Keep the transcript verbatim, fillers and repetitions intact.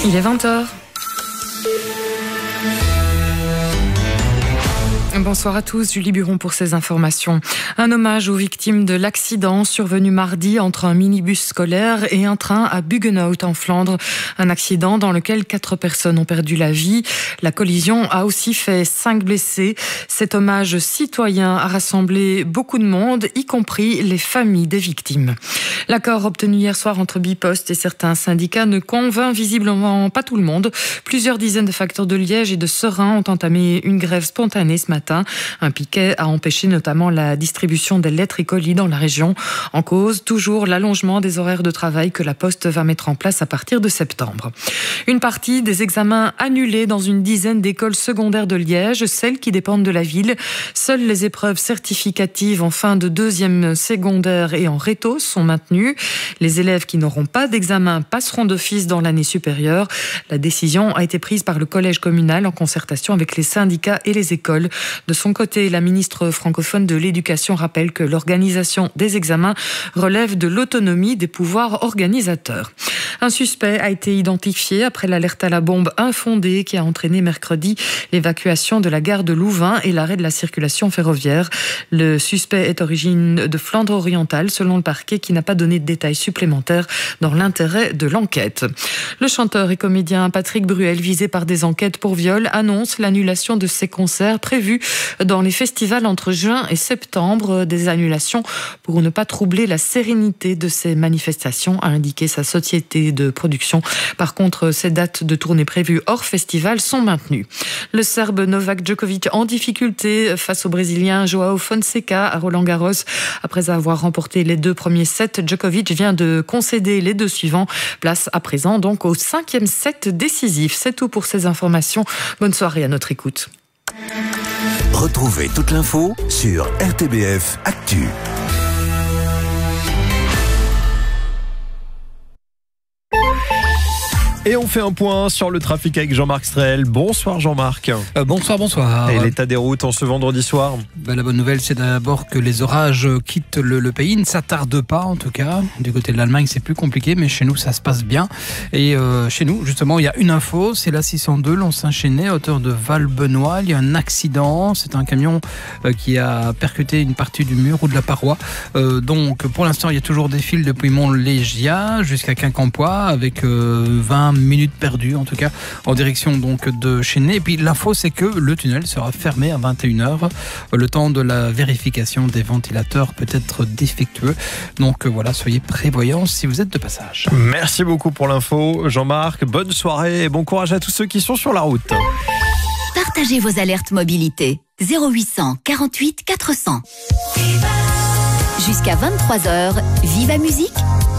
Il est vingt heures. Bonsoir à tous, Julie Buron pour ces informations. Un hommage aux victimes de l'accident survenu mardi entre un minibus scolaire et un train à Buggenhout en Flandre. Un accident dans lequel quatre personnes ont perdu la vie. La collision a aussi fait cinq blessés. Cet hommage citoyen a rassemblé beaucoup de monde, y compris les familles des victimes. L'accord obtenu hier soir entre Bipost et certains syndicats ne convainc visiblement pas tout le monde. Plusieurs dizaines de facteurs de Liège et de Serein ont entamé une grève spontanée ce matin. Un piquet a empêché notamment la distribution des lettres et colis dans la région. En cause, toujours l'allongement des horaires de travail que la Poste va mettre en place à partir de septembre. Une partie des examens annulés dans une dizaine d'écoles secondaires de Liège, celles qui dépendent de la ville. Seules les épreuves certificatives en fin de deuxième secondaire et en réto sont maintenues. Les élèves qui n'auront pas d'examen passeront d'office dans l'année supérieure. La décision a été prise par le collège communal en concertation avec les syndicats et les écoles. De son côté, la ministre francophone de l'Éducation rappelle que l'organisation des examens relève de l'autonomie des pouvoirs organisateurs. Un suspect a été identifié après l'alerte à la bombe infondée qui a entraîné mercredi l'évacuation de la gare de Louvain et l'arrêt de la circulation ferroviaire. Le suspect est originaire de Flandre orientale, selon le parquet, qui n'a pas donné de détails supplémentaires dans l'intérêt de l'enquête. Le chanteur et comédien Patrick Bruel, visé par des enquêtes pour viol, annonce l'annulation de ses concerts prévus dans les festivals entre juin et septembre. Des annulations pour ne pas troubler la sérénité de ces manifestations, a indiqué sa société de production. Par contre, ces dates de tournée prévues hors festival sont maintenues. Le Serbe Novak Djokovic en difficulté face au Brésilien João Fonseca à Roland-Garros. Après avoir remporté les deux premiers sets, Djokovic vient de concéder les deux suivants. Place à présent donc au cinquième set décisif. C'est tout pour ces informations. Bonne soirée à notre écoute. Retrouvez toute l'info sur R T B F Actu. Et on fait un point sur le trafic avec Jean-Marc Strel. Bonsoir Jean-Marc. Euh, bonsoir, bonsoir. Et l'état des routes en ce vendredi soir? Ben, la bonne nouvelle, c'est d'abord que les orages quittent le, le pays. Ils ne s'attardent pas, en tout cas. Du côté de l'Allemagne, c'est plus compliqué, mais chez nous, ça se passe bien. Et euh, chez nous, justement, il y a une info. C'est la six cent deux, Lons-Saint-Chénet, à hauteur de Val-Benoît. Il y a un accident. C'est un camion euh, qui a percuté une partie du mur ou de la paroi. Euh, donc, pour l'instant, il y a toujours des fils depuis Montlégia jusqu'à Quincampoix, avec euh, vingt minutes perdues en tout cas en direction donc de Chénet. Et puis l'info, c'est que le tunnel sera fermé à vingt et une heures, le temps de la vérification des ventilateurs peut être défectueux, donc voilà, soyez prévoyants si vous êtes de passage. Merci beaucoup pour l'info Jean-Marc, bonne soirée et bon courage à tous ceux qui sont sur la route. Partagez vos alertes mobilité zéro huit cent quarante-huit quatre cents. Jusqu'à vingt-trois heures, Viva Musique